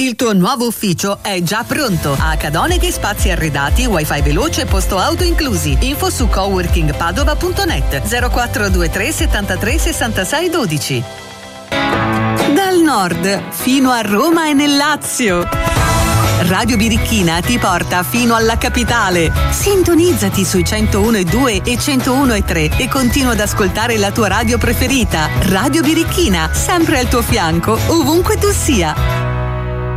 Il tuo nuovo ufficio è già pronto. A Cadoneghe spazi arredati, wifi veloce e posto auto inclusi. Info su coworkingpadova.net 0423 73 66 12. Dal nord fino a Roma e nel Lazio. Radio Birichina ti porta fino alla capitale. Sintonizzati sui 101.2 e 101.3 e continua ad ascoltare la tua radio preferita. Radio Birichina, sempre al tuo fianco, ovunque tu sia.